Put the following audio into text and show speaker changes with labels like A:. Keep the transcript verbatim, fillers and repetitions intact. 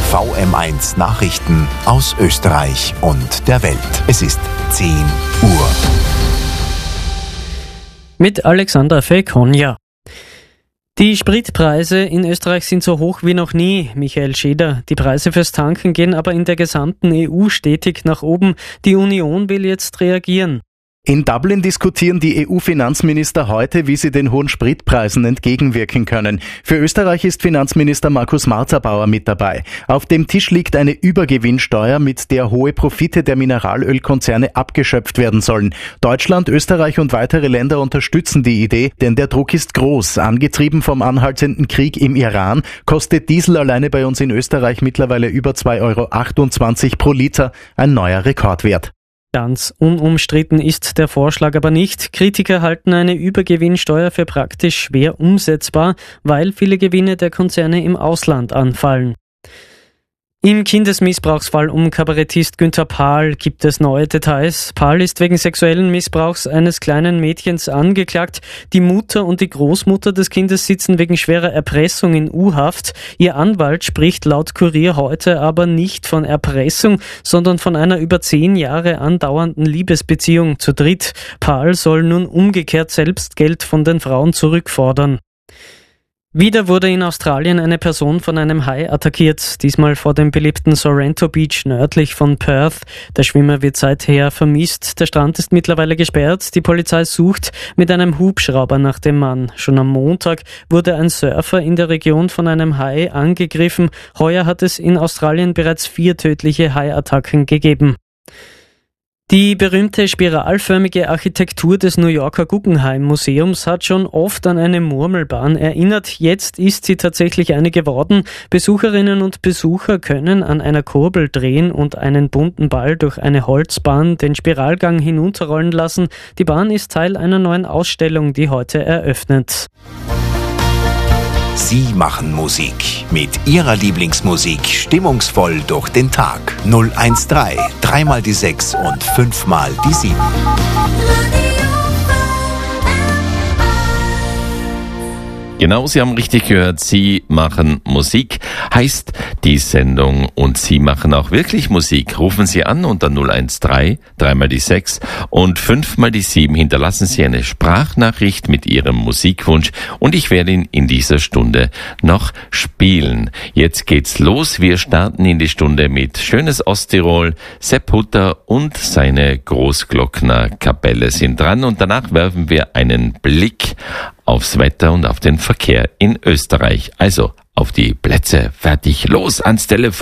A: V M eins Nachrichten aus Österreich und der Welt. Es ist zehn Uhr.
B: Mit Alexandra Fekonja. Die Spritpreise in Österreich sind so hoch wie noch nie, Michael Scheder. Die Preise fürs Tanken gehen aber in der gesamten E U stetig nach oben. Die Union will jetzt reagieren.
C: In Dublin diskutieren die E U-Finanzminister heute, wie sie den hohen Spritpreisen entgegenwirken können. Für Österreich ist Finanzminister Markus Marzer-Bauer mit dabei. Auf dem Tisch liegt eine Übergewinnsteuer, mit der hohe Profite der Mineralölkonzerne abgeschöpft werden sollen. Deutschland, Österreich und weitere Länder unterstützen die Idee, denn der Druck ist groß. Angetrieben vom anhaltenden Krieg im Iran kostet Diesel alleine bei uns in Österreich mittlerweile über zwei Euro achtundzwanzig pro Liter, ein neuer Rekordwert.
B: Ganz unumstritten ist der Vorschlag aber nicht. Kritiker halten eine Übergewinnsteuer für praktisch schwer umsetzbar, weil viele Gewinne der Konzerne im Ausland anfallen. Im Kindesmissbrauchsfall um Kabarettist Günther Pahl gibt es neue Details. Pahl ist wegen sexuellen Missbrauchs eines kleinen Mädchens angeklagt. Die Mutter und die Großmutter des Kindes sitzen wegen schwerer Erpressung in U-Haft. Ihr Anwalt spricht laut Kurier heute aber nicht von Erpressung, sondern von einer über zehn Jahre andauernden Liebesbeziehung zu dritt. Pahl soll nun umgekehrt selbst Geld von den Frauen zurückfordern. Wieder wurde in Australien eine Person von einem Hai attackiert, diesmal vor dem beliebten Sorrento Beach nördlich von Perth. Der Schwimmer wird seither vermisst. Der Strand ist mittlerweile gesperrt. Die Polizei sucht mit einem Hubschrauber nach dem Mann. Schon am Montag wurde ein Surfer in der Region von einem Hai angegriffen. Heuer hat es in Australien bereits vier tödliche Haiattacken gegeben. Die berühmte spiralförmige Architektur des New Yorker Guggenheim Museums hat schon oft an eine Murmelbahn erinnert. Jetzt ist sie tatsächlich eine geworden. Besucherinnen und Besucher können an einer Kurbel drehen und einen bunten Ball durch eine Holzbahn den Spiralgang hinunterrollen lassen. Die Bahn ist Teil einer neuen Ausstellung, die heute eröffnet.
A: Sie machen Musik. Mit Ihrer Lieblingsmusik stimmungsvoll durch den Tag. null eins drei, dreimal die sechs und fünfmal die sieben.
D: Genau, Sie haben richtig gehört, Sie machen Musik, heißt die Sendung, und Sie machen auch wirklich Musik. Rufen Sie an unter null eins drei, dreimal die sechs und fünfmal die sieben. Hinterlassen Sie eine Sprachnachricht mit Ihrem Musikwunsch und ich werde ihn in dieser Stunde noch spielen. Jetzt geht's los. Wir starten in die Stunde mit Schönes Osttirol. Sepp Hutter und seine Großglockner Kapelle sind dran und danach werfen wir einen Blick aufs Wetter und auf den Verkehr in Österreich. Also auf die Plätze, fertig, los ans Telefon.